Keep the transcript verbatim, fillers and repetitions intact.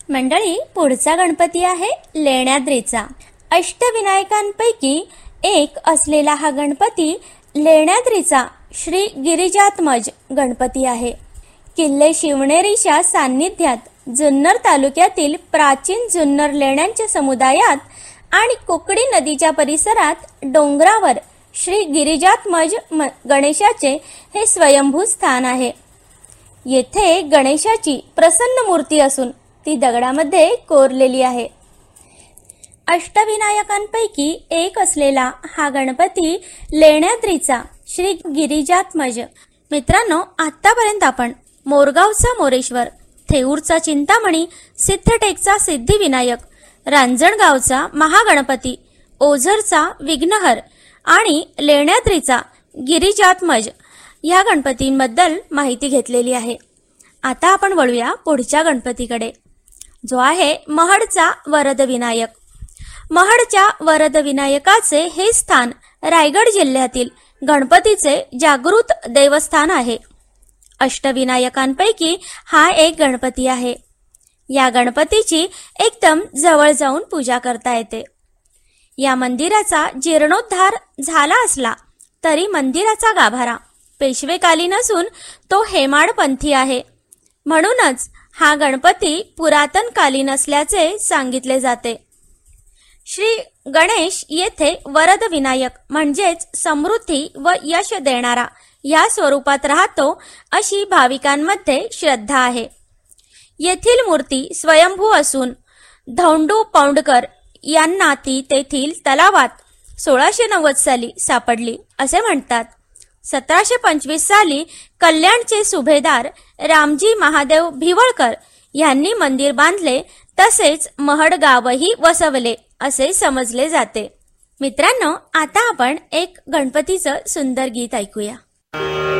मंडळी, पुढचा गणपती आहे लेण्याद्रीचा. अष्टविनायकांपैकी एक असलेला हा गणपती लेण्याद्रीचा श्री गिरिजात्मज गणपती आहे. किल्ले शिवनेरीच्या सान्निध्यात जुन्नर तालुक्यातील प्राचीन जुन्नर लेण्यांच्या समुदायात आणि कुकडी नदीच्या परिसरात डोंगरावर श्री गिरिजात्मज गणेशाचे हे स्वयंभू स्थान आहे. येथे गणेशाची प्रसन्न मूर्ती असून ती दगडामध्ये कोरलेली आहे. अष्टविनायकांपैकी एक असलेला हा गणपती लेण्याद्रीचा श्री गिरिजात्मज. मित्रांनो, आतापर्यंत आपण मोरगावचा मोरेश्वर, थेऊरचा चिंतामणी, सिद्धटेकचा सिद्धिविनायक, रांजणगावचा महागणपती, ओझरचा विघ्नहर आणि लेण्याद्रीचा गिरिजात्मज या गणपतींबद्दल माहिती घेतलेली आहे. आता आपण वळूया पुढच्या गणपतीकडे, जो आहे महडचा वरद विनायक. महडच्या वरद विनायकाचे हे स्थान रायगड जिल्ह्यातील गणपतीचे जागृत देवस्थान आहे. अष्टविनायकांपैकी हा एक गणपती आहे. या गणपतीची एकदम जवळ जाऊन पूजा करता येते. या मंदिराचा जीर्णोद्धार झाला असला तरी मंदिराचा गाभारा पेशवेकालीन असून तो हेमाडपंथी आहे. म्हणूनच हा गणपती पुरातन कालीन असल्याचे सांगितले जाते. श्री गणेश येथे वरद विनायक म्हणजेच समृद्धी व यश देणारा या स्वरूपात राहतो अशी भाविकांमध्ये श्रद्धा आहे. येथील मूर्ती स्वयंभू असून धौंडू पौंडकर यांना ती तेथील तलावात सोळाशे नव्वद साली सापडली असे म्हणतात. सतराशे पंचवीस साली कल्याणचे सुभेदार रामजी महादेव भिवळकर यांनी मंदिर बांधले, तसेच महड गावही वसवले असे समजले जाते. मित्रांनो, आता आपण एक गणपतीचं सुंदर गीत ऐकूया.